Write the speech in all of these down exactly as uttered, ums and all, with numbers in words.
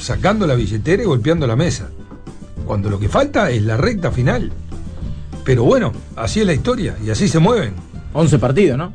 sacando la billetera y golpeando la mesa, cuando lo que falta es la recta final. Pero bueno, así es la historia y así se mueven. once partidos, ¿no?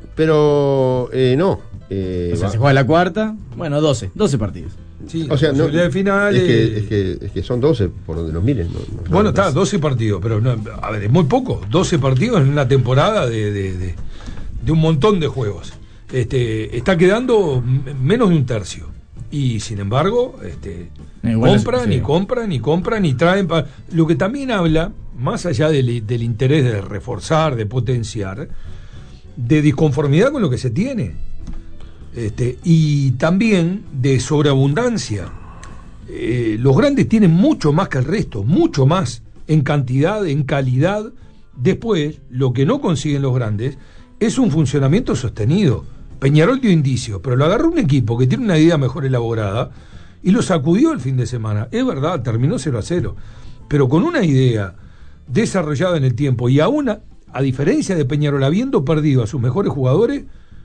Pero eh, no. Eh, o sea, va. se juega la cuarta. Bueno, doce. doce partidos. Sí, o sea, no, de final, es, que, eh, es, que, es que son doce, por donde los miren. No, no, bueno, no, está, doce partidos, pero no, a ver, es muy poco. doce partidos en una temporada de, de, de, de un montón de juegos. Este, está quedando menos de un tercio. Y sin embargo, este, eh, bueno, compran sí. y compran y compran y traen. Pa... Lo que también habla, más allá del, del interés de reforzar, de potenciar, de disconformidad con lo que se tiene. Este, y también de sobreabundancia. Eh, los grandes tienen mucho más que el resto, mucho más en cantidad, en calidad. Después, lo que no consiguen los grandes es un funcionamiento sostenido. Peñarol dio indicios, pero lo agarró un equipo que tiene una idea mejor elaborada y lo sacudió el fin de semana. Es verdad, terminó cero a cero, pero con una idea desarrollada en el tiempo y aún, a, a diferencia de Peñarol, habiendo perdido a sus mejores jugadores,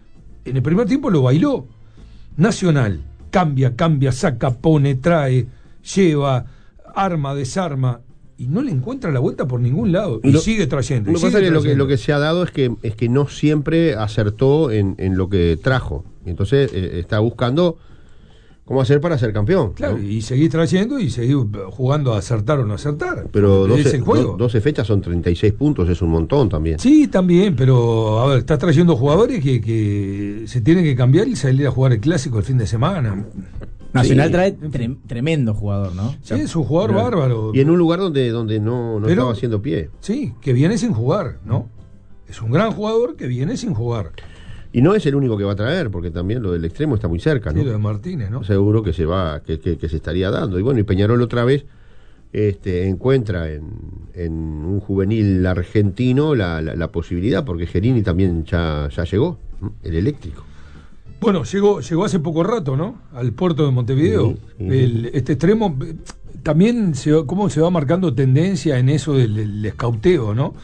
en el primer tiempo lo bailó. Nacional cambia, cambia, saca, pone, trae, lleva, arma, desarma, y no le encuentra la vuelta por ningún lado y lo, sigue trayendo. Lo que pasa es que lo que lo que se ha dado es que es que no siempre acertó en, en lo que trajo. Entonces eh, está buscando cómo hacer para ser campeón. Claro, ¿no? y seguís trayendo y seguís jugando a acertar o no acertar. Pero doce, es el juego. doce fechas son treinta y seis puntos, es un montón también. Sí, también, pero a ver, estás trayendo jugadores que, que se tienen que cambiar y salir a jugar el clásico el fin de semana. Nacional sí. trae tre- tremendo jugador, ¿no? Sí, es un jugador pero, bárbaro. Y en un lugar donde, donde no, no pero, estaba haciendo pie. Sí, que viene sin jugar, ¿no? Es un gran jugador que viene sin jugar. Y no es el único que va a traer, porque también lo del extremo está muy cerca, ¿no? Sí, lo de Martínez, ¿no? Seguro que se va, que, que, que se estaría dando. Y bueno, y Peñarol otra vez este, encuentra en, en un juvenil argentino la, la, la posibilidad, porque Gerini también ya, ya llegó, ¿no? El eléctrico. Bueno, llegó, llegó hace poco rato, ¿no? Al puerto de Montevideo. Sí, sí. El, este extremo también se, cómo se va marcando tendencia en eso del, del escauteo, ¿no?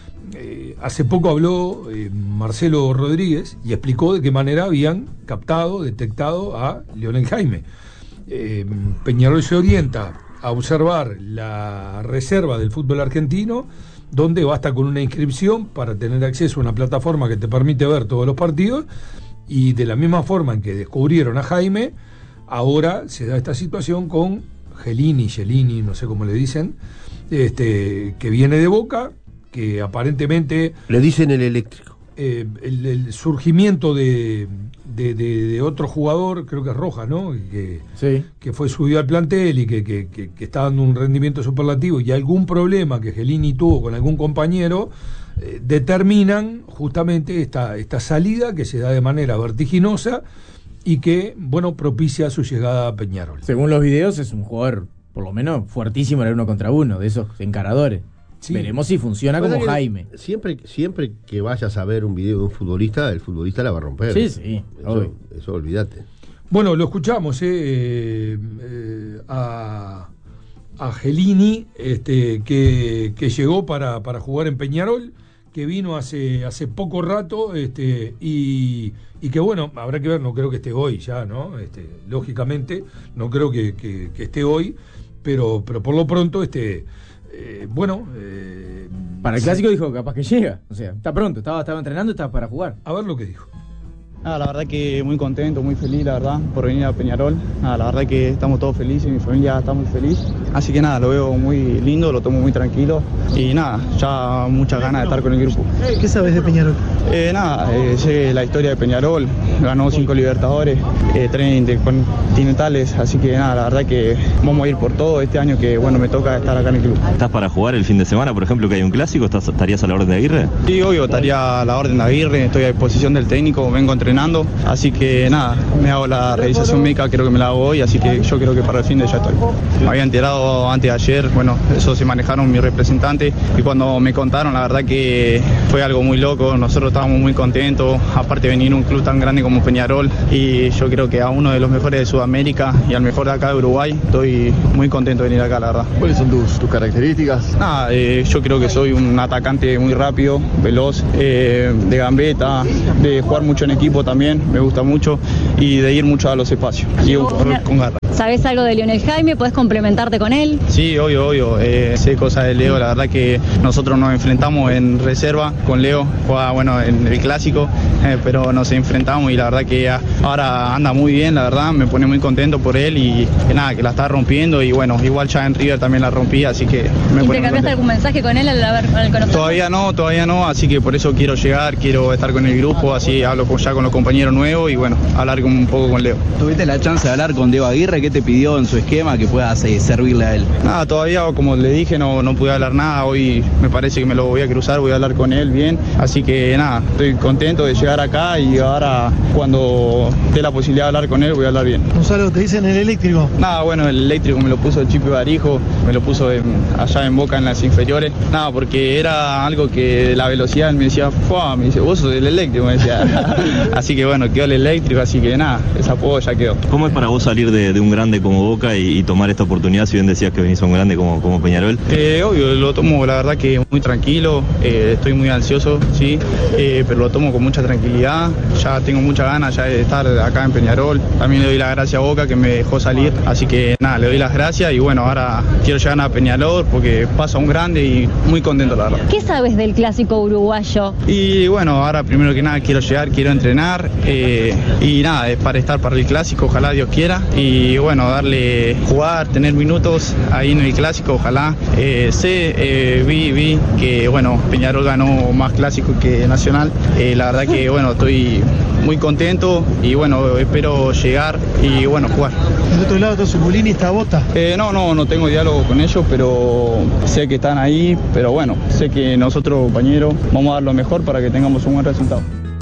Eh, hace poco habló eh, Marcelo Rodríguez y explicó de qué manera habían captado, detectado a Leonel Jaime. Eh, Peñarol se orienta a observar la reserva del fútbol argentino, donde basta con una inscripción para tener acceso a una plataforma que te permite ver todos los partidos, y de la misma forma en que descubrieron a Jaime, ahora se da esta situación con Gelini, Gelini, no sé cómo le dicen, este, que viene de Boca, que aparentemente... Le dicen el eléctrico. Eh, el, el surgimiento de, de, de, de otro jugador, creo que es Rojas, ¿no? Que, sí. que fue subido al plantel y que, que, que, que está dando un rendimiento superlativo, y algún problema que Gelini tuvo con algún compañero, eh, determinan justamente esta, esta salida que se da de manera vertiginosa y que, bueno, propicia su llegada a Peñarol. Según los videos es un jugador, por lo menos, fuertísimo en el uno contra uno, de esos encaradores. Sí. Veremos si funciona como Jaime. Siempre, siempre que vayas a ver un video de un futbolista, el futbolista la va a romper. Sí, sí. Eso, eso olvídate. Bueno, lo escuchamos eh, eh, eh, a, a Gelini, este, que, que llegó para, para jugar en Peñarol, que vino hace, hace poco rato, este, y, y que bueno, habrá que ver, no creo que esté hoy ya, ¿no? Este, lógicamente, no creo que, que, que esté hoy, pero, pero por lo pronto, este. Eh, bueno, eh, para el clásico dijo capaz que llega, o sea, está pronto, estaba, estaba entrenando y estaba para jugar. A ver lo que dijo. Ah, la verdad que muy contento, muy feliz, la verdad, por venir a Peñarol. Ah, la verdad que estamos todos felices, mi familia está muy feliz. Así que nada, lo veo muy lindo, lo tomo muy tranquilo. Y nada, ya muchas ganas de estar con el grupo. ¿Qué sabes de Peñarol? Eh, nada, eh, sé la historia de Peñarol, ganó cinco Libertadores, eh, tres intercontinentales, así que nada, la verdad que vamos a ir por todo este año que, bueno, me toca estar acá en el club. ¿Estás para jugar el fin de semana, por ejemplo, que hay un clásico? ¿Estás, ¿Estarías a la orden de Aguirre? Sí, obvio, estaría a la orden de Aguirre, estoy a disposición del técnico, vengo entrenando. Así que nada, me hago la realización médica, creo que me la hago hoy, así que yo creo que para el fin de ya estoy. Me había enterado antes de ayer, bueno, eso se manejaron mis representantes, y cuando me contaron, la verdad que fue algo muy loco, nosotros estábamos muy contentos, aparte de venir a un club tan grande como Peñarol, y yo creo que a uno de los mejores de Sudamérica y al mejor de acá de Uruguay, estoy muy contento de venir acá, la verdad. ¿Cuáles son tus, tus características? Nada, eh, yo creo que soy un atacante muy rápido, veloz, eh, de gambeta, de jugar mucho en equipo también, me gusta mucho, y de ir mucho a los espacios y con garra. ¿Sabés algo de Lionel Jaime? ¿Podés complementarte con él? Sí, obvio, obvio. Eh, sé cosas de Leo. La verdad que nosotros nos enfrentamos en reserva con Leo. Juega, bueno, en el clásico, eh, pero nos enfrentamos y la verdad que ahora anda muy bien, la verdad. Me pone muy contento por él y que nada, que la está rompiendo. Y bueno, igual ya en River también la rompí, así que me pone ¿Intercambiaste algún mensaje con él al haber al conocerlo? Todavía no, todavía no, así que por eso quiero llegar, quiero estar con el grupo, así hablo con, ya con los compañeros nuevos y bueno, hablar con, un poco con Leo. ¿Tuviste la chance de hablar con Diego Aguirre? ¿Qué te pidió en su esquema que puedas eh, servirle a él? Nada, todavía como le dije no, no pude hablar nada, hoy me parece que me lo voy a cruzar, voy a hablar con él bien, así que nada, estoy contento de llegar acá y ahora cuando dé la posibilidad de hablar con él voy a hablar bien. Gonzalo, ¿te dicen el eléctrico? Nada, bueno, el eléctrico me lo puso el Chipi Barijo, me lo puso en, allá en Boca en las inferiores, nada, porque era algo que la velocidad él me decía, ¡fua! Me dice, vos sos el eléctrico, me decía. Así que bueno, quedó el eléctrico, así que nada, ese apodo ya quedó. ¿Cómo es para vos salir de, de un grande como Boca y, y tomar esta oportunidad, si bien decías que venís a un grande como, como Peñarol? Eh, obvio, lo tomo la verdad que muy tranquilo, eh, estoy muy ansioso, sí, eh, pero lo tomo con mucha tranquilidad, ya tengo muchas ganas ya de estar acá en Peñarol, también le doy las gracias a Boca que me dejó salir, así que nada, le doy las gracias y bueno, ahora quiero llegar a Peñarol porque pasa un grande y muy contento la verdad. ¿Qué sabes del clásico uruguayo? Y bueno, ahora primero que nada quiero llegar, quiero entrenar eh, y nada, es para estar para el clásico, ojalá Dios quiera y bueno, darle, jugar, tener minutos ahí en el clásico, ojalá. Eh, sé, eh, vi, vi que bueno, Peñarol ganó más clásico que Nacional, eh, la verdad que bueno, estoy muy contento y bueno, espero llegar y bueno, jugar. ¿Del otro lado está Zuculini y está Bota? Eh, no, no, no tengo diálogo con ellos, pero sé que están ahí, pero bueno, sé que nosotros compañeros vamos a dar lo mejor para que tengamos un buen resultado.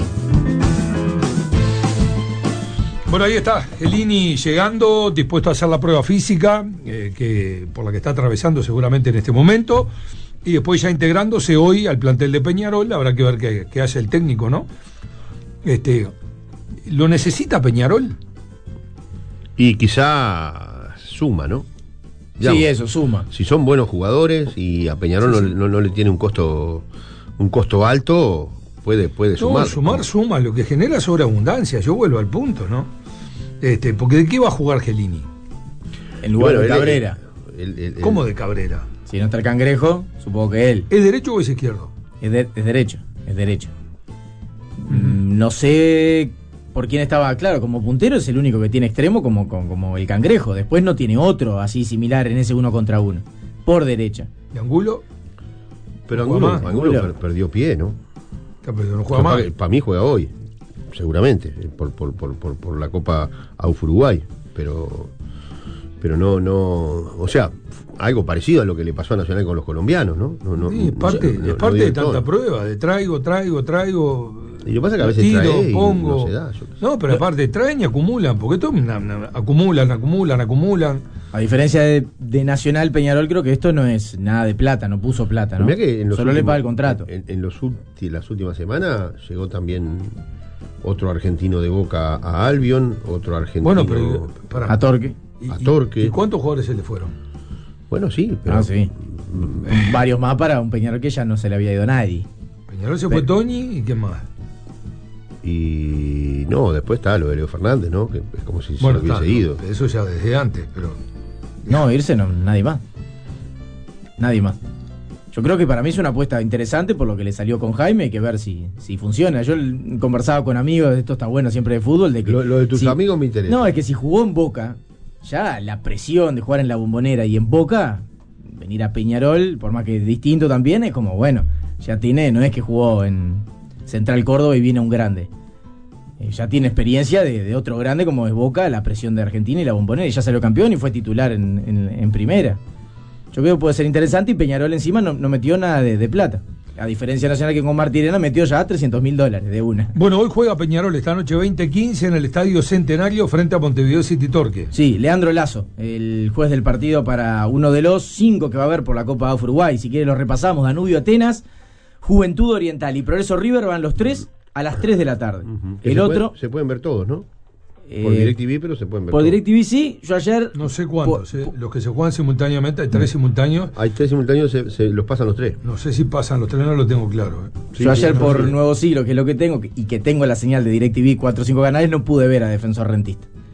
Bueno, ahí está, Gelini llegando, dispuesto a hacer la prueba física, eh, que por la que está atravesando seguramente en este momento, y después ya integrándose hoy al plantel de Peñarol. Habrá que ver qué, qué hace el técnico, ¿no? Este, ¿lo necesita Peñarol? Y quizá suma, ¿no? Digamos, sí, eso, suma. Si son buenos jugadores y a Peñarol sí, sí. No, no, no le tiene un costo un costo alto, puede, puede sumar. No, sumar ¿no? Suma, lo que genera sobreabundancia. Yo vuelvo al punto, ¿no? Este, porque ¿de qué va a jugar Gelini? En lugar bueno, de Cabrera. El, el, el, ¿Cómo de Cabrera? Si no está el Cangrejo, supongo que él. ¿Es derecho o es izquierdo? Es, de, es derecho, es derecho. Mm, no sé por quién estaba, claro, como puntero es el único que tiene extremo como, como, como el Cangrejo. Después no tiene otro así similar en ese uno contra uno. Por derecha. ¿Y Angulo? Pero Angulo, Angulo, Angulo per, perdió pie, ¿no? Pero no juega más. Para, para mí juega hoy, seguramente, por, por, por, por, por la Copa A U F Uruguay. Pero, pero no, no, o sea, algo parecido a lo que le pasó a Nacional con los colombianos, ¿no? no, no sí, es parte, no, es parte no de tanta todo. Prueba, de traigo, traigo, traigo. Y lo que pasa es que a veces tiro, trae pongo. Y no se da. No, pero aparte traen y acumulan, porque todos acumulan, acumulan, acumulan. A diferencia de, de Nacional, Peñarol, creo que esto no es nada de plata, no puso plata, ¿no? Que en los Solo últimos, le paga el contrato. En, en los ulti, las últimas semanas llegó también otro argentino de Boca a Albion, otro argentino bueno, pero, para, a Torque. Y, a Torque. ¿Y cuántos jugadores se le fueron? Bueno, sí, pero... Ah, sí. Varios más para un Peñarol que ya no se le había ido a nadie. Peñarol se fue Toñi y ¿quién más? Y no, después está lo de Leo Fernández, ¿no? Que es como si bueno, se lo hubiese está, ido. Eso ya desde antes, pero... No, irse no, nadie más. Nadie más. Yo creo que para mí es una apuesta interesante por lo que le salió con Jaime, hay que ver si, si funciona. Yo conversaba con amigos, esto está bueno siempre de fútbol, de que... Lo, lo de tus si, amigos me interesa. No, es que si jugó en Boca, ya la presión de jugar en la Bombonera y en Boca, venir a Peñarol, por más que es distinto también, es como, bueno, ya tiene, no es que jugó en Central Córdoba y viene un grande. Eh, ya tiene experiencia de, de otro grande como es Boca, la presión de Argentina y la Bombonera, y ya salió campeón y fue titular en, en, en primera. Yo creo que puede ser interesante y Peñarol encima no, no metió nada de, de plata. A diferencia Nacional que con Martirena metió ya trescientos mil dólares de una. Bueno, hoy juega Peñarol esta noche veinte quince en el Estadio Centenario frente a Montevideo City Torque. Sí, Leandro Lazo, el juez del partido para uno de los cinco que va a haber por la Copa A U F Uruguay. Si quiere lo repasamos: Danubio Atenas, Juventud Oriental y Progreso River van los tres a las tres de la tarde. Uh-huh. El se otro... Pueden, se pueden ver todos, ¿no? Por eh, DirecTV, pero se pueden ver Por todos. DirecTV sí, yo ayer... No sé cuántos, eh, los que se juegan simultáneamente, hay tres simultáneos. Hay tres simultáneos, se, se los pasan los tres. No sé si pasan los tres, no lo tengo claro. Eh. Sí, yo ayer no, por no, Nuevo Siglo, que es lo que tengo, y que tengo la señal de DirecTV cuatro o cinco canales, no pude ver a Defensor Rentista.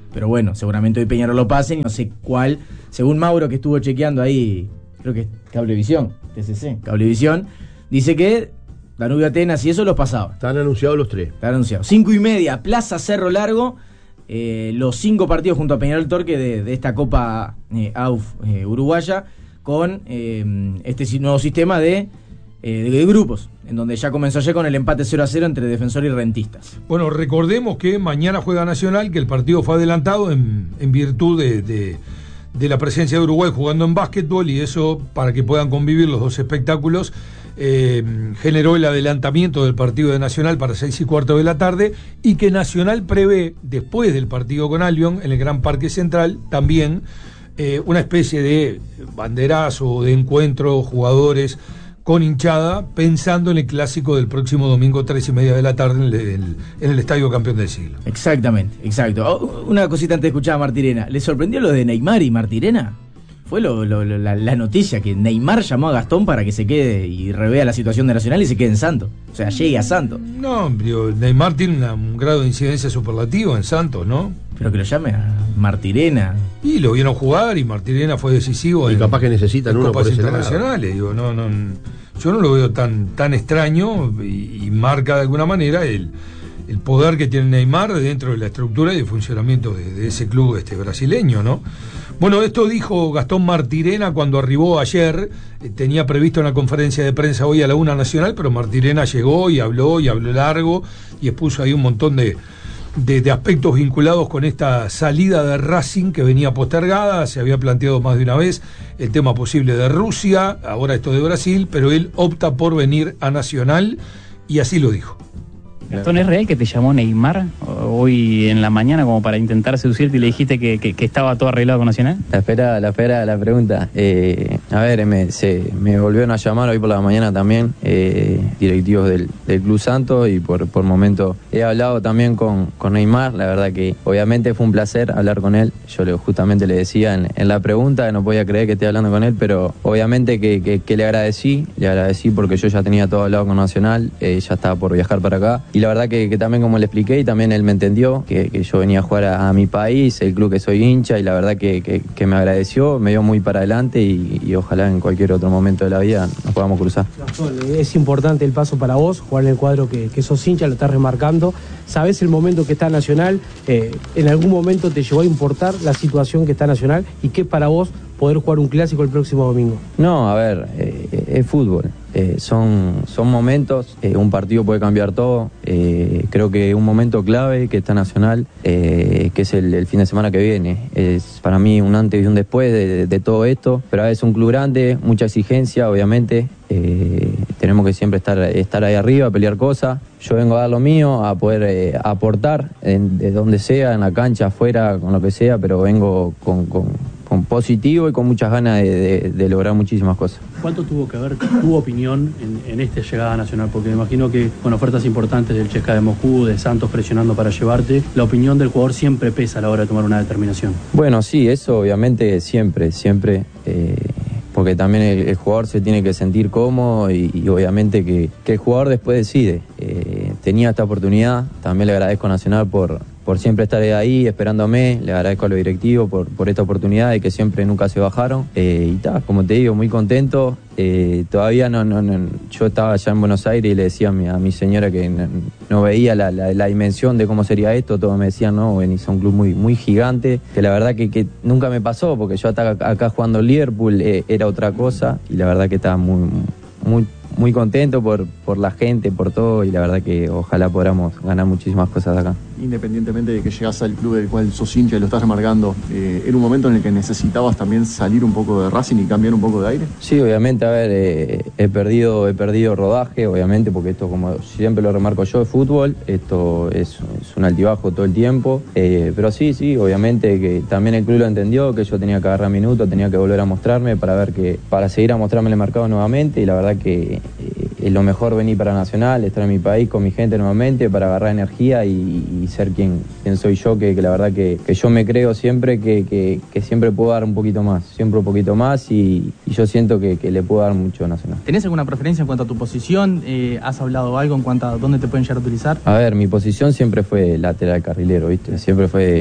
pero bueno, seguramente hoy Peñarol lo pasen y no sé cuál, según Mauro que estuvo chequeando ahí, creo que es Cablevisión, T C C, Cablevisión, dice que Danubio Atenas y eso los pasaba. Están anunciados los tres. Están anunciados. Cinco y media, Plaza Cerro Largo, eh, los cinco partidos junto a Peñarol Torque de, de esta Copa eh, A U F eh, uruguaya, con eh, este nuevo sistema de, eh, de, de grupos, en donde ya comenzó ayer con el empate cero a cero entre Defensor y Rentistas. Bueno, recordemos que mañana juega Nacional, que el partido fue adelantado en, en virtud de, de, de la presencia de Uruguay jugando en básquetbol, y eso, para que puedan convivir los dos espectáculos, Eh, generó el adelantamiento del partido de Nacional para seis y cuarto de la tarde, y que Nacional prevé, después del partido con Albion, en el Gran Parque Central, también eh, una especie de banderazo, de encuentro, jugadores con hinchada, pensando en el clásico del próximo domingo, tres y media de la tarde, en el, en el Estadio Campeón del Siglo. Exactamente, exacto. Oh, una cosita antes de escuchar a Martirena. ¿Le sorprendió lo de Neymar y Martirena? Fue lo, lo, lo, la, la noticia que Neymar llamó a Gastón para que se quede y revea la situación de Nacional y se quede en Santos. O sea, llegue a Santos. No, digo, Neymar tiene una, un grado de incidencia superlativo en Santos, ¿no? Pero que lo llame a Martirena. Y lo vieron jugar, y Martirena fue decisivo. Y en, capaz que necesitan en uno copas por ese internacionales. Digo, no, no, yo no lo veo tan, tan extraño, y, y marca de alguna manera el, el poder que tiene Neymar dentro de la estructura y de funcionamiento de, de ese club este brasileño, ¿no? Bueno, esto dijo Gastón Martirena cuando arribó ayer. Eh, tenía previsto una conferencia de prensa hoy a la una Nacional, pero Martirena llegó y habló y habló largo y expuso ahí un montón de, de, de aspectos vinculados con esta salida de Racing que venía postergada. Se había planteado más de una vez el tema posible de Rusia, ahora esto de Brasil, pero él opta por venir a Nacional, y así lo dijo. Gastón, ¿es real que te llamó Neymar hoy en la mañana como para intentar seducirte y le dijiste que, que, que estaba todo arreglado con Nacional? La espera, la espera, la pregunta. Eh, a ver, me, se, me volvieron a llamar hoy por la mañana también, eh, directivos del, del Club Santos, y por, por momento he hablado también con, con Neymar. La verdad que obviamente fue un placer hablar con él. Yo le, justamente le decía en, en la pregunta, no podía creer que esté hablando con él, pero obviamente que, que, que le agradecí, le agradecí porque yo ya tenía todo hablado con Nacional, eh, ya estaba por viajar para acá. Y la verdad que, que también, como le expliqué, y también él me entendió, que, que yo venía a jugar a, a mi país, el club que soy hincha, y la verdad que, que, que me agradeció, me dio muy para adelante, y, y ojalá en cualquier otro momento de la vida nos podamos cruzar. Es importante el paso para vos, jugar en el cuadro que, que sos hincha, lo estás remarcando. ¿Sabés el momento que está Nacional? Eh, ¿En algún momento te llegó a importar la situación que está Nacional? ¿Y qué para vos poder jugar un clásico el próximo domingo? No, a ver, eh, es fútbol. Eh, son, son momentos, eh, un partido puede cambiar todo. Eh, creo que un momento clave que está Nacional, eh, que es el, el fin de semana que viene, es para mí un antes y un después de, de, de todo esto. Pero es un club grande, mucha exigencia, obviamente. Eh, tenemos que siempre estar, estar ahí arriba, pelear cosas. Yo vengo a dar lo mío, a poder eh, aportar en, de donde sea, en la cancha, afuera, con lo que sea, pero vengo con, con, con positivo y con muchas ganas de, de, de lograr muchísimas cosas. ¿Cuánto tuvo que ver tu opinión en, en esta llegada nacional? Porque me imagino que con ofertas importantes del C S K A de Moscú, de Santos presionando para llevarte, la opinión del jugador siempre pesa a la hora de tomar una determinación. Bueno, sí, eso obviamente siempre, siempre, eh, porque también el, el jugador se tiene que sentir cómodo, y, y obviamente que, que el jugador después decide. Eh, tenía esta oportunidad, también le agradezco a Nacional por... por siempre estar ahí esperándome, le agradezco a los directivos por, por esta oportunidad y que siempre nunca se bajaron. Eh, y está, como te digo, muy contento. Eh, todavía no, no, no, yo estaba allá en Buenos Aires y le decía a mi, a mi señora que no, no veía la, la, la dimensión de cómo sería esto. Todos me decían, no, venís a un club muy, muy gigante, que la verdad que, que nunca me pasó, porque yo acá, acá jugando en Liverpool eh, era otra cosa, y la verdad que estaba muy, muy muy contento por, por la gente, por todo, y la verdad que ojalá podamos ganar muchísimas cosas de acá. Independientemente de que llegás al club del cual sos hincha y lo estás remarcando, eh, ¿era un momento en el que necesitabas también salir un poco de Racing y cambiar un poco de aire? Sí, obviamente, a ver, eh, he perdido he perdido rodaje, obviamente, porque esto, como siempre lo remarco yo, es fútbol, esto es, es un altibajo todo el tiempo, eh, pero sí, sí, obviamente que también el club lo entendió, que yo tenía que agarrar minutos, tenía que volver a mostrarme para ver que, para seguir a mostrarme el mercado nuevamente, y la verdad que eh, es lo mejor venir para Nacional, estar en mi país con mi gente nuevamente, para agarrar energía y, y ser quien, quien soy yo, que, que la verdad que, que yo me creo siempre que, que, que siempre puedo dar un poquito más, siempre un poquito más, y, y yo siento que, que le puedo dar mucho a Nacional. ¿Tenés alguna preferencia en cuanto a tu posición? Eh, ¿Has hablado algo en cuanto a dónde te pueden llegar a utilizar? A ver, mi posición siempre fue lateral carrilero, ¿viste? Siempre fue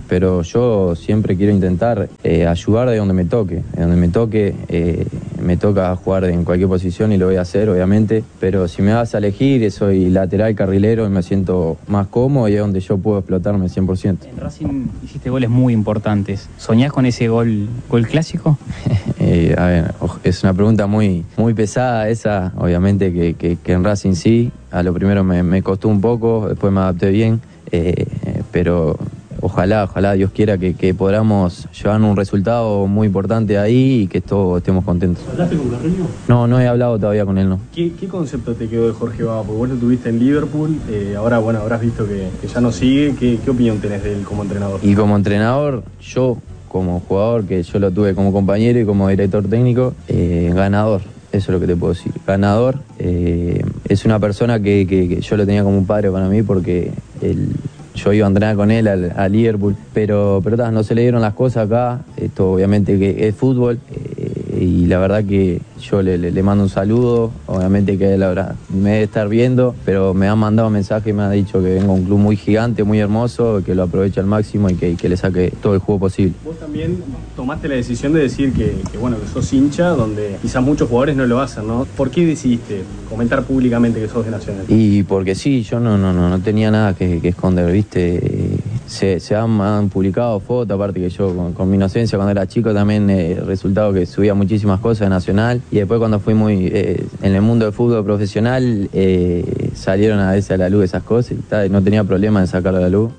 pero yo siempre quiero intentar eh, ayudar de donde me toque, de donde me toque, eh, me toca jugar en cualquier posición y lo voy a hacer, obviamente, pero si me vas a elegir, soy lateral, carrilero y me siento más cómodo y es donde yo puedo explotarme cien por ciento. En Racing hiciste goles muy importantes. ¿Soñás con ese gol, gol clásico? eh, a ver, es una pregunta muy, muy pesada esa, obviamente que, que, que en Racing sí, a lo primero me, me costó un poco, después me adapté bien, eh, pero ojalá, ojalá Dios quiera que, que podamos llevar un resultado muy importante ahí y que todos estemos contentos. ¿Hablaste con Carreño? No, no he hablado todavía con él, no. ¿Qué, qué concepto te quedó de Jorge Baba? Porque vos lo tuviste en Liverpool, eh, ahora bueno, habrás visto que, que ya no sigue. ¿Qué, ¿Qué opinión tenés de él como entrenador? Y como entrenador, yo como jugador, que yo lo tuve como compañero y como director técnico, eh, ganador. Eso es lo que te puedo decir. Ganador. Eh, es una persona que, que, que yo lo tenía como un padre para mí porque él... Yo iba a entrenar con él al, a Liverpool, pero, pero ta, no se le dieron las cosas acá. Esto obviamente que es fútbol eh, y la verdad que yo le, le, le mando un saludo. Obviamente que él ahora me debe estar viendo, pero me ha mandado mensaje y me ha dicho que venga a un club muy gigante, muy hermoso, que lo aproveche al máximo y que, y que le saque todo el juego posible. Vos también tomaste la decisión de decir que, que bueno que sos hincha, donde quizás muchos jugadores no lo hacen, ¿no? ¿Por qué decidiste comentar públicamente que sos de Nacional? Y porque sí, yo no, no, no, no tenía nada que, que esconder, ¿viste? Se, se han, han publicado fotos, aparte que yo con, con mi inocencia cuando era chico también eh, resultado que subía muchísimas cosas de Nacional y después cuando fui muy eh, en el mundo del fútbol profesional eh, salieron a veces a la luz esas cosas y tal, no tenía problema en sacarlo a la luz.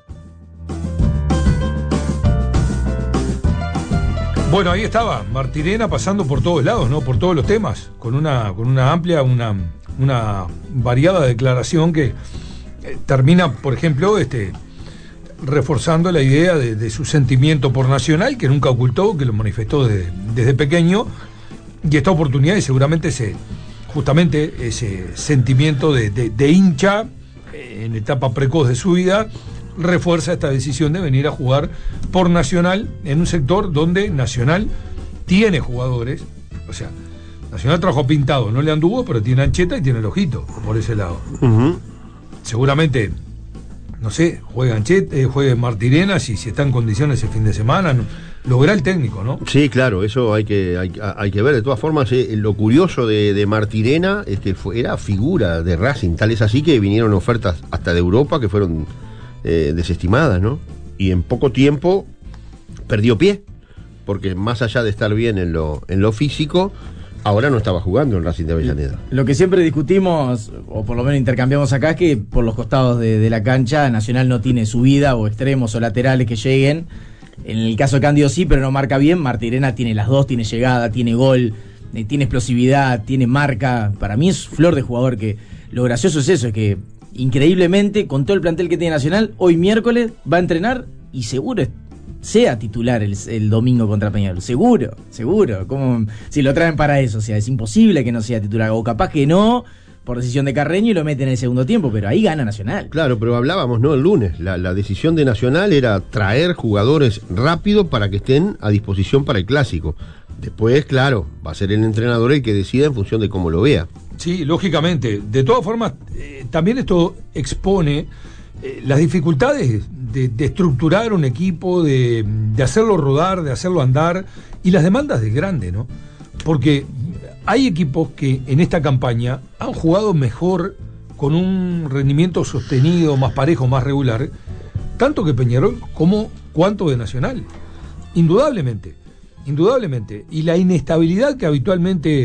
Bueno, ahí estaba Martirena pasando por todos lados, ¿no? Por todos los temas, con una, con una amplia, una, una variada declaración que eh, termina, por ejemplo, este, reforzando la idea de, de su sentimiento por Nacional, que nunca ocultó, que lo manifestó desde, desde pequeño, y esta oportunidad y seguramente ese, justamente ese sentimiento de, de, de hincha eh, en etapa precoz de su vida, refuerza esta decisión de venir a jugar por Nacional en un sector donde Nacional tiene jugadores, o sea, Nacional trajo Pintado, no le anduvo, pero tiene Ancheta y tiene el ojito por ese lado. Uh-huh. Seguramente, no sé, juega Ancheta, eh, juegue Martirena, si, si está en condiciones el fin de semana, no, lo verá el técnico, ¿no? Sí, claro, eso hay que, hay, hay que ver. De todas formas, eh, lo curioso de, de Martirena es que fue, era figura de Racing, tal es así que vinieron ofertas hasta de Europa que fueron Eh, desestimadas, ¿no? Y en poco tiempo perdió pie, porque más allá de estar bien en lo, en lo físico, ahora no estaba jugando en Racing de Avellaneda. Lo que siempre discutimos, o por lo menos intercambiamos acá, es que por los costados de, de la cancha, Nacional no tiene subida o extremos o laterales que lleguen. En el caso de Cándido sí, pero no marca bien. Martirena tiene las dos, tiene llegada, tiene gol, eh, tiene explosividad, tiene marca. Para mí es flor de jugador. Que lo gracioso es eso, es que increíblemente, con todo el plantel que tiene Nacional, hoy miércoles va a entrenar y seguro sea titular el, el domingo contra Peñarol. Seguro, seguro. Como si lo traen para eso. O sea, es imposible que no sea titular. O capaz que no, por decisión de Carreño, y lo meten en el segundo tiempo. Pero ahí gana Nacional. Claro, pero hablábamos, ¿no? El lunes. La, la decisión de Nacional era traer jugadores rápido para que estén a disposición para el Clásico. Después, claro, va a ser el entrenador el que decida en función de cómo lo vea. Sí, lógicamente. De todas formas, eh, también esto expone eh, las dificultades de, de estructurar un equipo, de, de hacerlo rodar, de hacerlo andar, y las demandas del grande, ¿no? Porque hay equipos que en esta campaña han jugado mejor, con un rendimiento sostenido, más parejo, más regular, tanto que Peñarol como cuanto de Nacional. Indudablemente, indudablemente. Y la inestabilidad que habitualmente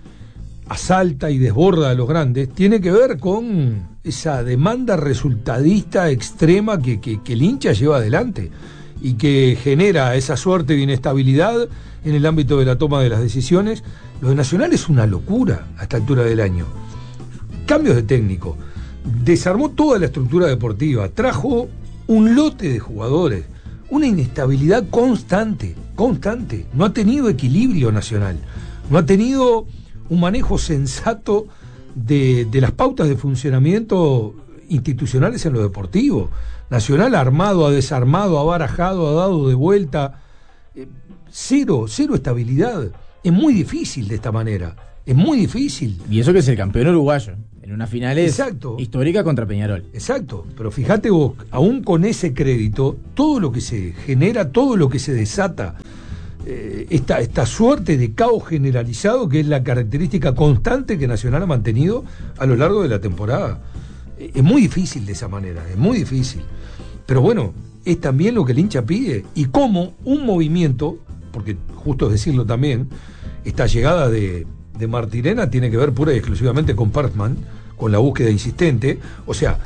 asalta y desborda a los grandes tiene que ver con esa demanda resultadista extrema que, que, que el hincha lleva adelante y que genera esa suerte de inestabilidad en el ámbito de la toma de las decisiones. Lo de Nacional es una locura a esta altura del año. Cambios de técnico, desarmó toda la estructura deportiva, trajo un lote de jugadores, una inestabilidad constante, constante. No ha tenido equilibrio Nacional, no ha tenido un manejo sensato de, de las pautas de funcionamiento institucionales en lo deportivo. Nacional ha armado, ha desarmado, ha barajado, ha dado de vuelta. Eh, cero, cero estabilidad. Es muy difícil de esta manera. Es muy difícil. Y eso que es el campeón uruguayo. En una final es Exacto. histórica contra Peñarol. Exacto, pero fíjate vos, aún con ese crédito, todo lo que se genera, todo lo que se desata, eh, esta, esta suerte de caos generalizado que es la característica constante que Nacional ha mantenido a lo largo de la temporada. Eh, es muy difícil de esa manera, es muy difícil. Pero bueno, es también lo que el hincha pide. Y cómo un movimiento, porque justo es decirlo también, esta llegada de... de Martirena tiene que ver pura y exclusivamente con Persman, con la búsqueda insistente. O sea,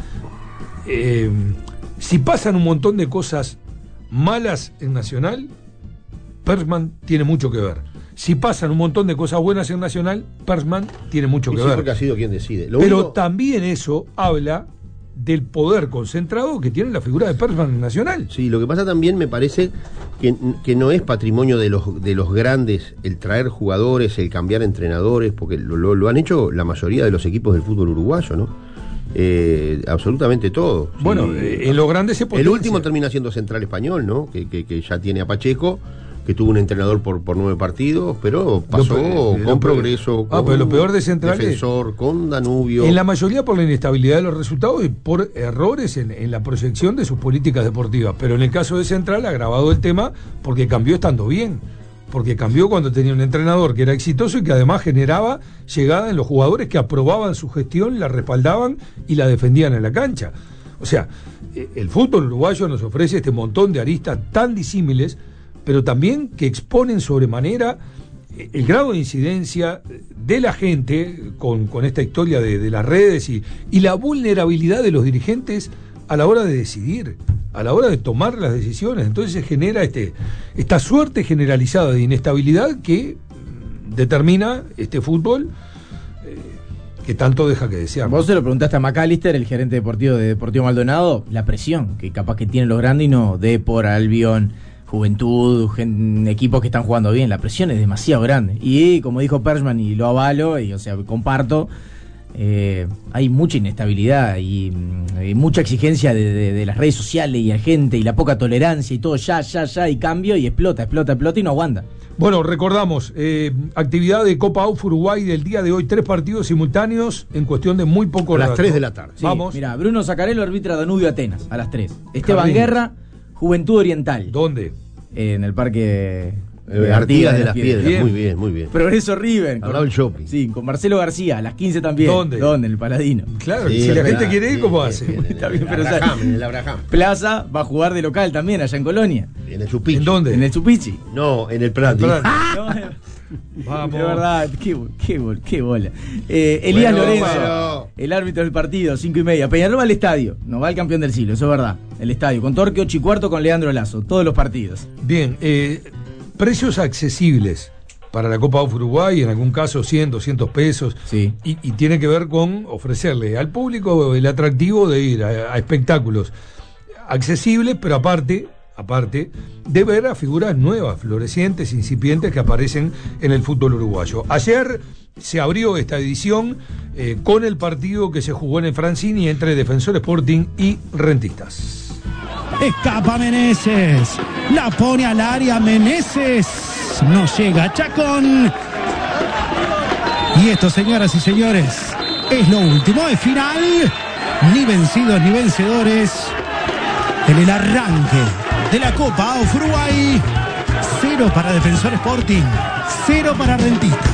eh, si pasan un montón de cosas malas en Nacional, Persman tiene mucho que ver. Si pasan un montón de cosas buenas en Nacional, Persman tiene mucho y que sí, ver. Porque ha sido quien decide. Lo Pero único... también eso habla del poder concentrado que tiene la figura de Persman en Nacional. Sí, lo que pasa también me parece que, que no es patrimonio de los de los grandes el traer jugadores, el cambiar entrenadores, porque lo, lo, lo han hecho la mayoría de los equipos del fútbol uruguayo, ¿no? Eh, absolutamente todo. Bueno, sí. eh, en lo grande se potencia. El último termina siendo Central Español, ¿no? Que, que, que ya tiene a Pacheco, que tuvo un entrenador por, por nueve partidos, pero pasó Lo pe- con lo Progreso, pe- ah, con pero lo peor de Central es- Defensor, con Danubio. En la mayoría por la inestabilidad de los resultados y por errores en, en la proyección de sus políticas deportivas. Pero en el caso de Central ha agravado el tema porque cambió estando bien. Porque cambió cuando tenía un entrenador que era exitoso y que además generaba llegada en los jugadores que aprobaban su gestión, la respaldaban y la defendían en la cancha. O sea, eh, el fútbol uruguayo nos ofrece este montón de aristas tan disímiles, pero también que exponen sobremanera el grado de incidencia de la gente con, con esta historia de, de las redes y, y la vulnerabilidad de los dirigentes a la hora de decidir, a la hora de tomar las decisiones. Entonces se genera este, esta suerte generalizada de inestabilidad que determina este fútbol eh, que tanto deja que desear. Vos se lo preguntaste a McAllister, el gerente deportivo de Deportivo Maldonado, la presión que capaz que tienen los grandes y no Depor, Albion, Juventud, gen, equipos que están jugando bien. La presión es demasiado grande. Y como dijo Persman, y lo avalo, y o sea, comparto, eh, hay mucha inestabilidad y, y mucha exigencia de, de, de las redes sociales y la gente y la poca tolerancia y todo ya, ya, ya, y cambio y explota, explota, explota y no aguanta. Bueno, recordamos, eh, actividad de Copa A U F Uruguay del día de hoy, tres partidos simultáneos en cuestión de muy poco A las rato. tres de la tarde. Sí, Vamos. Mira, Bruno Zaccarello arbitra Danubio Atenas a las tres. Esteban Jardín. Guerra, Juventud Oriental. ¿Dónde? Eh, en el parque Eh, Artigas de las Piedras. Bien. Muy bien, muy bien. Progreso River. Al lado del shopping. Sí, con Marcelo García, a las quince también. ¿Dónde? ¿Dónde? En el Paladino. Claro, Sí, si la claro, gente quiere ir, bien, ¿cómo bien, hace? bien, Está en bien, el pero, o sea, Abraham, en el Abraham. Plaza va a jugar de local también, allá en Colonia. En el Supichi. ¿En dónde? En el Supichi. No, en el Prati. Prat. No, Vamos. de verdad, qué, qué, bol- qué bola. Eh, Elías Bueno, Lorenzo, bueno. el árbitro del partido, cinco y media. Peñarol va al estadio, no va el campeón del siglo, eso es verdad. El estadio, con Torque ocho y cuarto con Leandro Lazo, todos los partidos. Bien, eh, precios accesibles para la Copa A U F Uruguay, en algún caso cien, doscientos pesos. Sí. Y, y tiene que ver con ofrecerle al público el atractivo de ir a, a espectáculos accesibles, pero aparte, aparte de ver a figuras nuevas, florecientes, incipientes que aparecen en el fútbol uruguayo. Ayer se abrió esta edición eh, con el partido que se jugó en el Francini entre Defensor Sporting y Rentistas. Escapa Meneses. La pone al área Meneses. No llega Chacón. Y esto, señoras y señores, es lo último. Es final. Ni vencidos ni vencedores. En el arranque de la Copa A U F Uruguay. Cero para Defensor Sporting. Cero para Rentistas.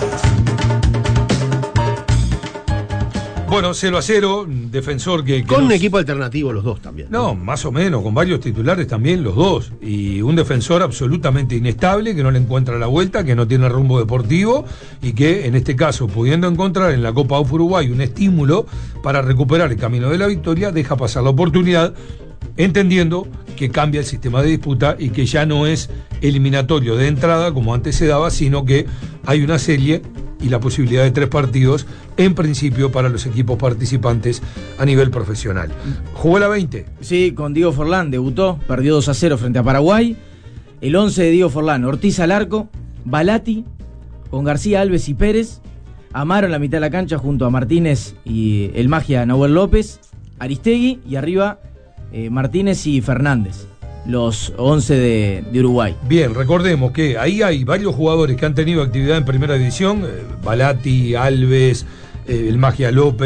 Bueno, cero a cero, Defensor que... que Con nos- un equipo alternativo los dos también. No, más o menos, con varios titulares también los dos. Y un defensor absolutamente inestable, que no le encuentra la vuelta, que no tiene rumbo deportivo y que en este caso, pudiendo encontrar en la Copa A U F Uruguay un estímulo para recuperar el camino de la victoria, deja pasar la oportunidad, entendiendo que cambia el sistema de disputa y que ya no es eliminatorio de entrada como antes se daba, sino que hay una serie y la posibilidad de tres partidos en principio para los equipos participantes a nivel profesional. Jugó la veinte. Sí, con Diego Forlán, debutó, perdió dos a cero frente a Paraguay. El once de Diego Forlán, Ortiz al arco, Balati, con García, Alves y Pérez, Amaro en la mitad de la cancha junto a Martínez y el magia Nahuel López, Aristegui y arriba eh, Martínez y Fernández, los once de, de Uruguay. Bien, recordemos que ahí hay varios jugadores que han tenido actividad en primera división, eh, Balati, Alves, eh, el Magia López,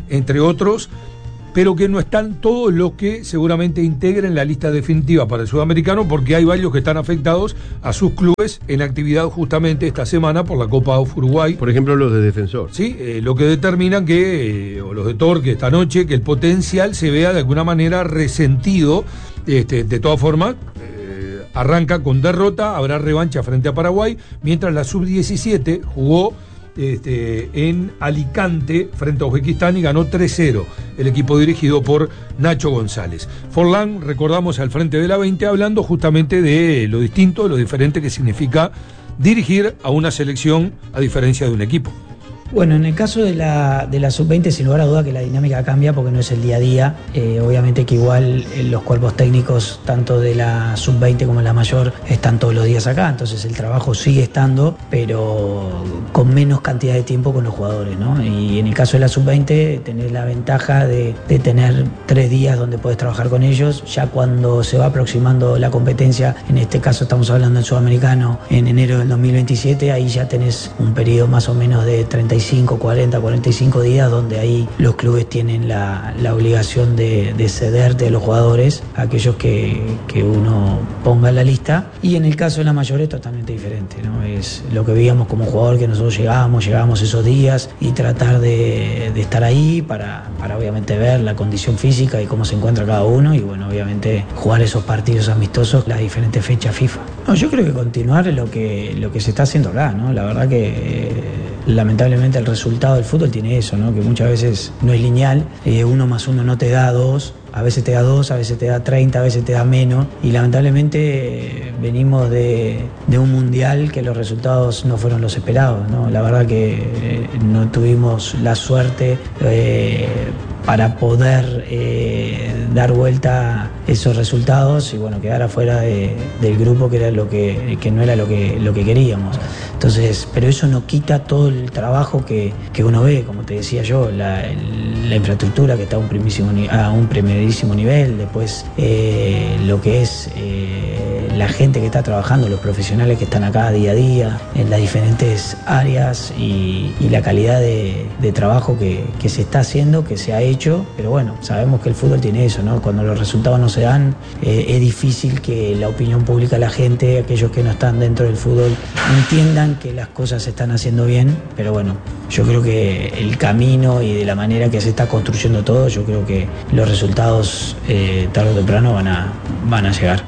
entre otros, pero que no están todos los que seguramente integren la lista definitiva para el sudamericano, porque hay varios que están afectados a sus clubes en actividad justamente esta semana por la Copa Uruguay. Por ejemplo, los de Defensor. Sí, eh, lo que determinan que, eh, o los de Torque esta noche, que el potencial se vea de alguna manera resentido. Este, de todas formas, eh, arranca con derrota, habrá revancha frente a Paraguay, mientras la sub diecisiete jugó Este, en Alicante frente a Uzbekistán y ganó tres cero el equipo dirigido por Nacho González. Forlán, recordamos, al frente de la veinte, hablando justamente de lo distinto, de lo diferente que significa dirigir a una selección a diferencia de un equipo. Bueno, en el caso de la, de la sub veinte, sin lugar a duda que la dinámica cambia porque no es el día a día. Eh, obviamente que igual eh, los cuerpos técnicos, tanto de la sub veinte como la mayor, están todos los días acá, entonces el trabajo sigue estando, pero con menos cantidad de tiempo con los jugadores, ¿no? Y en el caso de la sub veinte, tenés la ventaja de, de tener tres días donde podés trabajar con ellos. Ya cuando se va aproximando la competencia, en este caso estamos hablando del sudamericano, en enero del dos mil veintisiete, ahí ya tenés un periodo más o menos de treinta y cinco, cuarenta, cuarenta y cinco días, donde ahí los clubes tienen la, la obligación de, de cederte a los jugadores, a aquellos que, que uno ponga en la lista. Y en el caso de la mayor es totalmente diferente, ¿no? Es lo que veíamos como jugador, que nosotros llegábamos, llegábamos esos días y tratar de, de estar ahí para, para obviamente ver la condición física y cómo se encuentra cada uno, y bueno, obviamente jugar esos partidos amistosos, las diferentes fechas FIFA. No, yo creo que continuar lo que, lo que se está haciendo acá, ¿no? La verdad que eh, lamentablemente el resultado del fútbol tiene eso, ¿no? Que muchas veces no es lineal, eh, uno más uno no te da dos, a veces te da dos, a veces te da treinta, a veces te da menos, y lamentablemente eh, venimos de, de un mundial que los resultados no fueron los esperados, ¿no? La verdad que eh, no tuvimos la suerte eh, para poder eh, dar vuelta esos resultados y bueno, quedar afuera de, del grupo, que era lo que, que no era lo que, lo que queríamos. Entonces, pero eso no quita todo el trabajo que, que uno ve, como te decía yo, la, la infraestructura que está a un, primísimo, a un primerísimo nivel, después eh, lo que es eh, la gente que está trabajando, los profesionales que están acá día a día, en las diferentes áreas, y, y la calidad de, de trabajo que, que se está haciendo, que se ha hecho. Pero bueno, sabemos que el fútbol tiene eso, ¿no? Cuando los resultados no se dan, eh, es difícil que la opinión pública, la gente, aquellos que no están dentro del fútbol, entiendan que las cosas se están haciendo bien. Pero bueno, yo creo que el camino y de la manera que se está construyendo todo, yo creo que los resultados eh, tarde o temprano van a, van a llegar.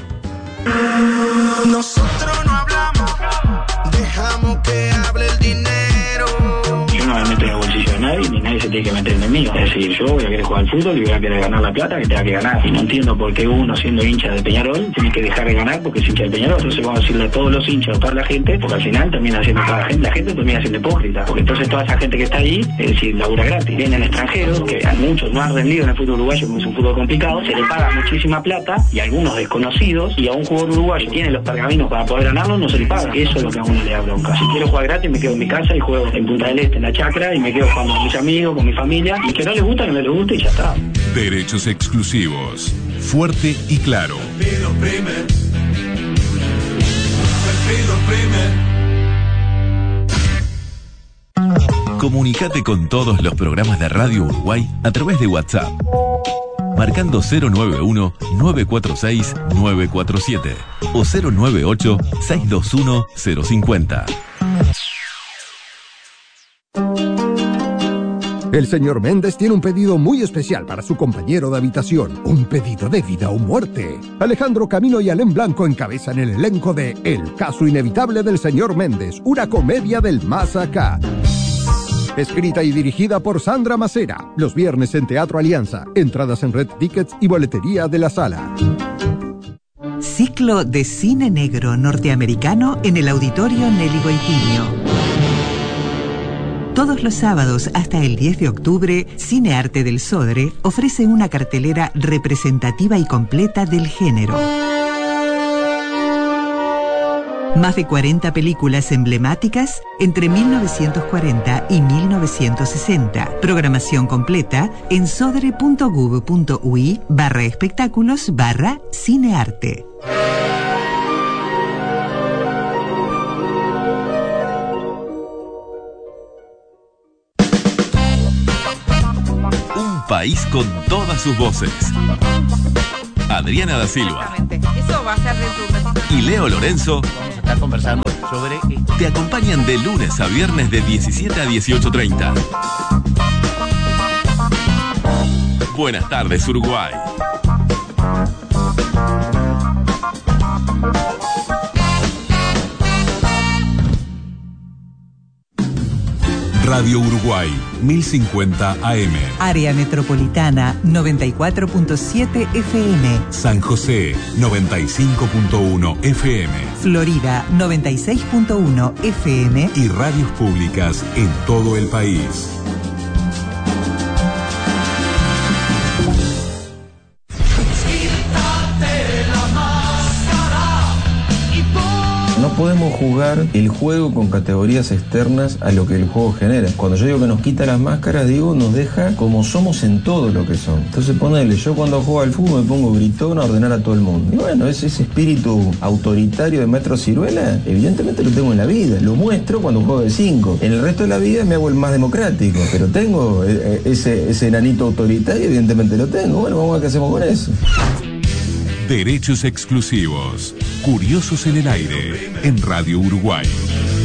Nosotros no hablamos, dejamos que hable el dinero. Yo no me meto en el bolsillo de nadie, ni nadie se tiene que meter en el mío. Es decir, yo voy a querer jugar al fútbol y voy a querer ganar la plata que tenga que ganar. Y no entiendo por qué uno, siendo hincha de Peñarol, tiene que dejar de ganar porque es hincha de Peñarol. Entonces vamos a decirle a todos los hinchas, a toda la gente, porque al final termina siendo toda la gente, la gente termina siendo hipócrita. Porque entonces toda esa gente que está ahí, es decir, labura gratis. Vienen extranjeros, que a muchos no han rendido en el fútbol uruguayo, como es un fútbol complicado, se le paga muchísima plata, y a algunos desconocidos, y a un jugador uruguayo que tiene los pergaminos para poder ganarlo, no se le paga. Eso es lo que a uno le da bronca. Si quiero jugar gratis, me quedo en mi casa y juego en Punta del Este, en la Chacra, y me quedo jugando con mis amigos, con mi familia, y que no les gusta, que no les gusta, y ya está. Derechos exclusivos. Fuerte y claro. Pido primer. Pido primer. Comunicate con todos los programas de Radio Uruguay a través de WhatsApp, marcando cero nueve uno, nueve cuatro seis, nueve cuatro siete o cero nueve ocho, seis dos uno, cero cinco cero. El señor Méndez tiene un pedido muy especial para su compañero de habitación. Un pedido de vida o muerte. Alejandro Camino y Alén Blanco encabezan el elenco de El caso inevitable del señor Méndez, una comedia del más acá. Escrita y dirigida por Sandra Macera. Los viernes en Teatro Alianza. Entradas en Red Tickets y boletería de la sala. Ciclo de cine negro norteamericano en el Auditorio Nelly Goitiño. Todos los sábados hasta el diez de octubre, Cine Arte del Sodre ofrece una cartelera representativa y completa del género. Más de cuarenta películas emblemáticas entre mil novecientos cuarenta y mil novecientos sesenta. Programación completa en sodre.gov.ui barra espectáculos barra cinearte. país con todas sus voces. Adriana da Silva Eso va a ser dentro de un ratito. y Leo Lorenzo Vamos a estar conversando sobre esto. te acompañan de lunes a viernes de diecisiete a dieciocho treinta. Buenas tardes, Uruguay. Radio Uruguay, mil cincuenta A M. Área Metropolitana noventa y cuatro punto siete F M. San José, noventa y cinco punto uno F M. Florida noventa y seis punto uno F M. Y radios públicas en todo el país. No podemos jugar el juego con categorías externas a lo que el juego genera. Cuando yo digo que nos quita las máscaras, digo, nos deja como somos en todo lo que son. Entonces ponele, yo cuando juego al fútbol me pongo gritón a ordenar a todo el mundo. Y bueno, ese, ese espíritu autoritario de Maestro Ciruela, evidentemente lo tengo en la vida. Lo muestro cuando juego de cinco. En el resto de la vida me hago el más democrático. Pero tengo eh, ese, ese enanito autoritario, evidentemente lo tengo. Bueno, vamos a ver qué hacemos con eso. Derechos exclusivos. Curiosos en el aire. En Radio Uruguay.